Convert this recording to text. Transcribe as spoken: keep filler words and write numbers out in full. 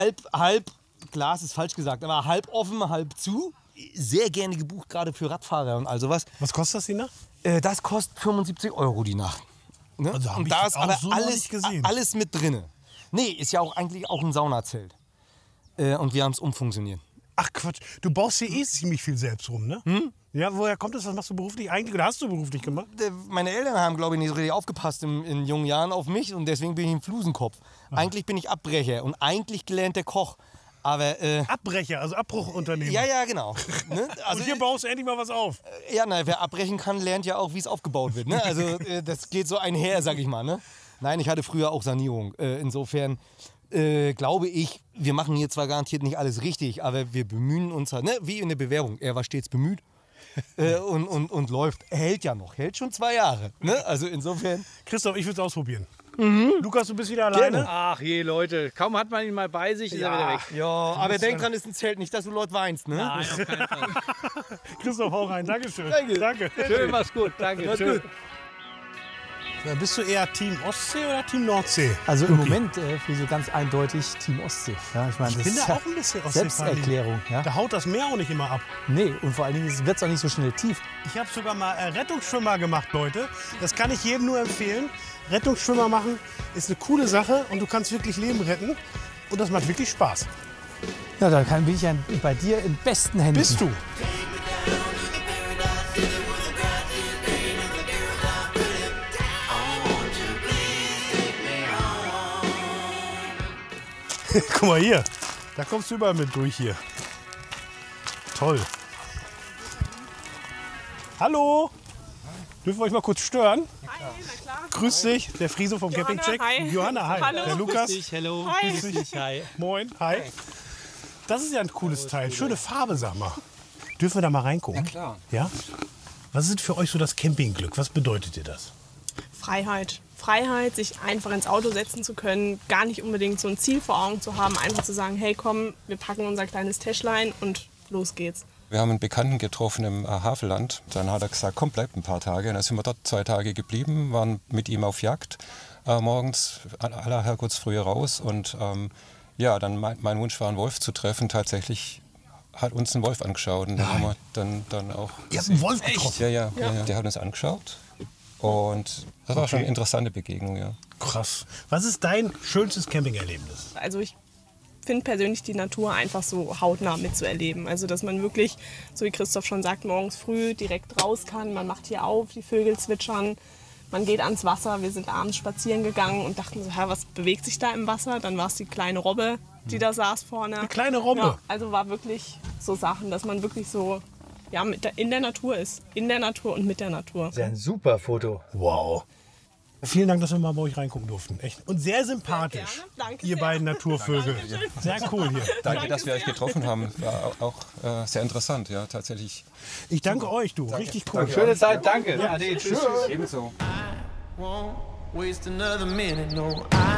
Halb, halb, Glas ist falsch gesagt, aber halb offen, halb zu. Sehr gerne gebucht, gerade für Radfahrer und all sowas. Was kostet das die Nacht? Äh, das kostet fünfundsiebzig Euro die Nacht. Ne? Also hab und ich da ist auch aber so noch alles, nicht gesehen. alles mit drin. Nee, ist ja auch eigentlich auch ein Saunazelt. Äh, und wir haben es umfunktioniert. Ach Quatsch, du baust hier eh ziemlich viel selbst rum, ne? Hm? Ja, woher kommt das? Was machst du beruflich eigentlich oder hast du beruflich gemacht? Meine Eltern haben, glaube ich, nicht so richtig aufgepasst in, in jungen Jahren auf mich und deswegen bin ich ein Flusenkopf. Ach. Eigentlich bin ich Abbrecher und eigentlich gelernter Koch. Aber, äh, Abbrecher, also Abbruchunternehmer. Ja, ja, genau. Ne? Also, und hier baust du endlich mal was auf. Ja, na, wer abbrechen kann, lernt ja auch, wie es aufgebaut wird. Ne? Also äh, das geht so einher, sag ich mal. Ne? Nein, ich hatte früher auch Sanierung. Äh, insofern äh, glaube ich, wir machen hier zwar garantiert nicht alles richtig, aber wir bemühen uns halt, ne? Wie in der Bewerbung. Er war stets bemüht. äh, und, und, und läuft. Hält ja noch, hält schon zwei Jahre. Ne? Also insofern. Christoph, ich würde es ausprobieren. Mhm. Lukas, du bist wieder alleine? Gerne. Ach je, Leute, kaum hat man ihn mal bei sich, ist ja. er wieder weg. Ja, aber denk dran, ist ein Zelt, nicht, dass du laut weinst. Ne? Nein, auf keinen Fall. Christoph, hau rein. Dankeschön. Danke. Danke. Schön, mach's gut. Danke. Mach's Schön. gut. Ja, bist du eher Team Ostsee oder Team Nordsee? Also im Luki? Moment äh, für so ganz eindeutig Team Ostsee. Ja, ich meine, Ich das bin ist da ja auch ein bisschen Ostsee. Selbsterklärung. Ja? Da haut das Meer auch nicht immer ab. Nee, und vor allen Dingen wird es auch nicht so schnell tief. Ich habe sogar mal äh, Rettungsschwimmer gemacht, Leute. Das kann ich jedem nur empfehlen. Rettungsschwimmer machen ist eine coole Sache und du kannst wirklich Leben retten. Und das macht wirklich Spaß. Ja, da kann, bin ich ja bei dir in besten Händen. Bist du? Guck mal hier, da kommst du überall mit durch hier. Toll. Hallo, dürfen wir euch mal kurz stören? Hi, na klar. Grüß dich, der Friso vom Johanna, Campingcheck. hi. Johanna, hi. Hallo. Der Lukas. Grüß dich, hello. Hi. Grüß dich, hi. Moin, hi. Das ist ja ein cooles Teil. Schöne Farbe, sag mal. Dürfen wir da mal reingucken? Ja, klar. Ja? Was ist für euch so das Campingglück? Was bedeutet dir das? Freiheit. Freiheit, sich einfach ins Auto setzen zu können, gar nicht unbedingt so ein Ziel vor Augen zu haben, einfach zu sagen, hey komm, wir packen unser kleines Täschlein und los geht's. Wir haben einen Bekannten getroffen im Havelland. Dann hat er gesagt, komm, bleib ein paar Tage. Und dann sind wir dort zwei Tage geblieben, waren mit ihm auf Jagd. Äh, morgens aller Herrgottsfrühe raus. Und ähm, ja, dann mein, mein Wunsch war, einen Wolf zu treffen. Tatsächlich hat uns ein Wolf angeschaut. Und dann haben wir dann, dann auch... Ihr habt einen Wolf getroffen? Ja, ja, ja, ja. Der hat uns angeschaut. Und das war Okay. schon eine interessante Begegnung, ja. Krass. Was ist dein schönstes Campingerlebnis? Also ich finde persönlich die Natur einfach so hautnah mitzuerleben. Also dass man wirklich, so wie Christoph schon sagt, morgens früh direkt raus kann. Man macht hier auf, die Vögel zwitschern, man geht ans Wasser. Wir sind abends spazieren gegangen und dachten so, Hä, was bewegt sich da im Wasser? Dann war es die kleine Robbe, die da saß vorne. Eine kleine Robbe? Ja, also war wirklich so Sachen, dass man wirklich so ja, mit der, in der Natur ist. In der Natur und mit der Natur. Das ist ja ein super Foto. Wow. Vielen Dank, dass wir mal bei euch reingucken durften. Echt. Und sehr sympathisch, Sehr gerne. Danke ihr sehr. beiden Naturvögel. Sehr cool hier. Danke, dass wir euch getroffen haben. War auch äh, sehr interessant, ja, tatsächlich. Ich danke euch, du. Richtig cool. Schöne Zeit, danke. Ja, Ade, tschüss. Ebenso. Won't waste another minute, no. I